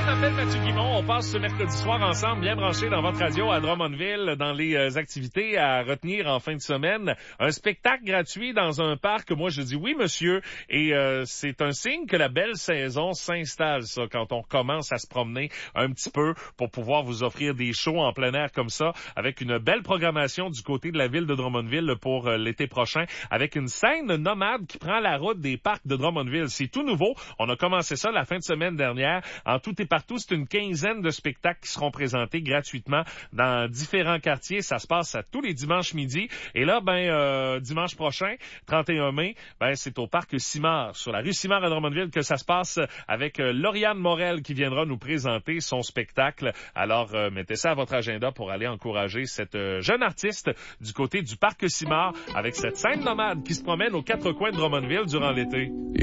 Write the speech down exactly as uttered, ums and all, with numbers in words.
m'appelle Mathieu Guimond. On passe ce mercredi soir ensemble, bien branchés dans votre radio à Drummondville, dans les euh, activités à retenir en fin de semaine. Un spectacle gratuit dans un parc. Moi, je dis oui, monsieur. Et euh, c'est un signe que la belle saison s'installe, ça, quand on commence à se promener un petit peu pour pouvoir vous offrir des shows en plein air comme ça, avec une belle programmation du côté de la ville de Drummondville pour euh, l'été prochain, avec une scène nomade qui prend la route des parcs de Drummondville. C'est tout nouveau. On a commencé ça la fin de semaine dernière. En tout et partout, c'est une quinzaine de spectacles qui seront présentés gratuitement dans différents quartiers. Ça se passe à tous les dimanches midi. Et là, ben euh, dimanche prochain, trente et un mai, ben c'est au parc Simard, sur la rue Simard à Drummondville, que ça se passe avec euh, Lauriane Morel qui viendra nous présenter son spectacle. Alors, euh, mettez ça à votre agenda pour aller encourager cette euh, jeune artiste du côté du parc Simard avec cette scène nomade qui se promène aux quatre coins de Drummondville durant l'été.